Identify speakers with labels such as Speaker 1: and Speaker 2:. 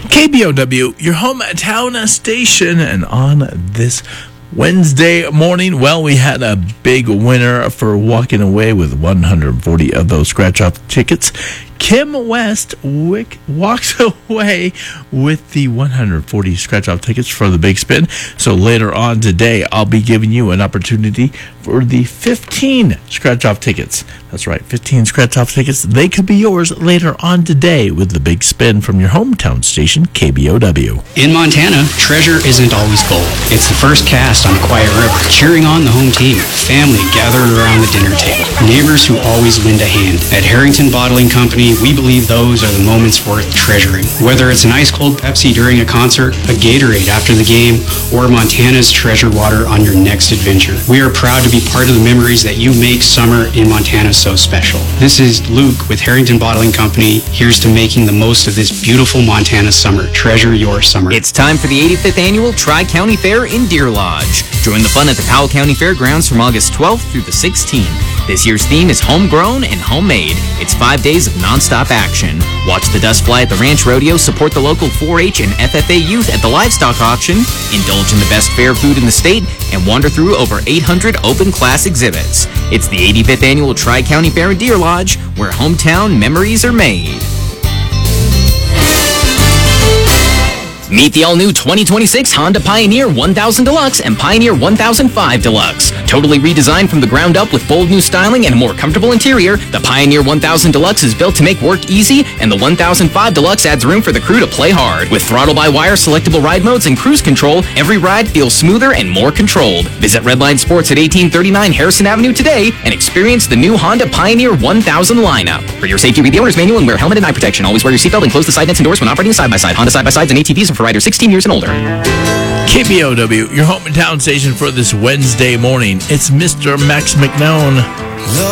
Speaker 1: KBOW, your hometown station, and on this Wednesday morning, well, we had a big winner for walking away with 140 of those scratch-off tickets. Kim West walks away with the 140 scratch-off tickets for the Big Spin. So later on today, I'll be giving you an opportunity for the 15 scratch-off tickets. That's right, 15 scratch-off tickets. They could be yours later on today with the Big Spin from your hometown station, KBOW.
Speaker 2: In Montana, treasure isn't always gold. It's the first cast on the Quiet River, cheering on the home team, family gathered around the dinner table, neighbors who always lend a hand. At Harrington Bottling Company, we believe those are the moments worth treasuring. Whether it's an ice-cold Pepsi during a concert, a Gatorade after the game, or Montana's treasure water on your next adventure, we are proud to be part of the memories that you make summer in Montana so special. This is Luke with Harrington Bottling Company. Here's to making the most of this beautiful Montana summer. Treasure your summer.
Speaker 3: It's time for the 85th Annual Tri-County Fair in Deer Lodge. Join the fun at the Powell County Fairgrounds from August 12th through the 16th. This year's theme is homegrown and homemade. It's 5 days of non-stop action. Watch the dust fly at the Ranch Rodeo, support the local 4-H and FFA youth at the livestock auction, indulge in the best fair food in the state, and wander through over 800 open class exhibits. It's the 85th Annual Tri-County Fair in Deer Lodge, where hometown memories are made. Meet the all-new 2026 Honda Pioneer 1000 Deluxe and Pioneer 1005 Deluxe. Totally redesigned from the ground up with bold new styling and a more comfortable interior, the Pioneer 1000 Deluxe is built to make work easy, and the 1005 Deluxe adds room for the crew to play hard. With throttle-by-wire selectable ride modes and cruise control, every ride feels smoother and more controlled. Visit Redline Sports at 1839 Harrison Avenue today and experience the new Honda Pioneer 1000 lineup. For your safety, read the owner's manual and wear helmet and eye protection. Always wear your seatbelt and close the side nets and doors when operating side-by-side. Honda side-by-sides and ATVs are for riders 16 years and older.
Speaker 1: KBOW, your hometown station for this Wednesday morning. It's Mr. Max McNown.